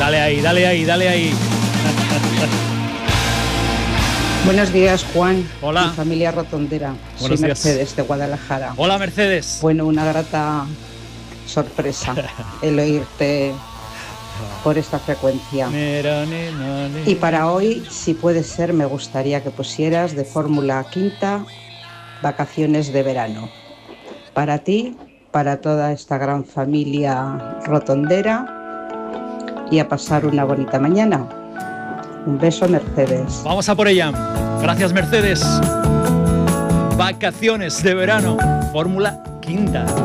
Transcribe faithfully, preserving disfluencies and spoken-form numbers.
Dale ahí, dale ahí, dale ahí. Buenos días, Juan. Hola. Mi familia rotondera. Buenos Soy días. Mercedes de Guadalajara. Hola, Mercedes. Bueno, una grata sorpresa el oírte por esta frecuencia. Y para hoy, si puede ser, me gustaría que pusieras de Fórmula Quinta Vacaciones de Verano. Para ti, para toda esta gran familia rotondera y a pasar una bonita mañana. Un beso, Mercedes. Vamos a por ella. Gracias, Mercedes. Vacaciones de verano. Fórmula Quinta.